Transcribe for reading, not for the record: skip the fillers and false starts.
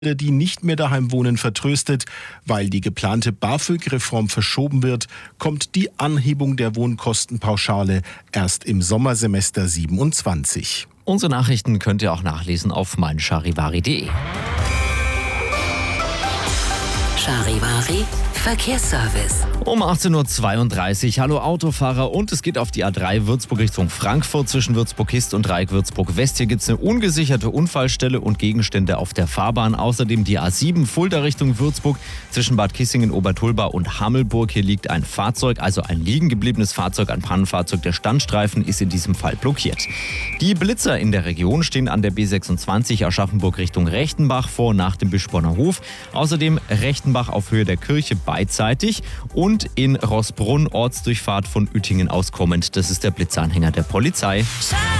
die nicht mehr daheim wohnen, vertröstet. Weil die geplante BAföG-Reform verschoben wird, kommt die Anhebung der Wohnkostenpauschale erst im Sommersemester 27. Unsere Nachrichten könnt ihr auch nachlesen auf meincharivari.de. Charivari Verkehrsservice. Um 18.32 Uhr. Hallo Autofahrer, und es geht auf die A3 Würzburg Richtung Frankfurt zwischen Würzburg-Ist und Dreieck Würzburg-West. Hier gibt es eine ungesicherte Unfallstelle und Gegenstände auf der Fahrbahn. Außerdem die A7 Fulda Richtung Würzburg zwischen Bad Kissingen, Obertulba und Hammelburg. Hier liegt ein Fahrzeug, also ein liegen gebliebenes Fahrzeug, ein Pannenfahrzeug. Der Standstreifen ist in diesem Fall blockiert. Die Blitzer in der Region stehen an der B26 Aschaffenburg Richtung Rechtenbach vor und nach dem Bischborner Hof. Außerdem Rechtenbach auf Höhe der Kirche beidseitig und in Rossbrunn Ortsdurchfahrt von Uettingen aus kommend. Das ist der Blitzanhänger der Polizei.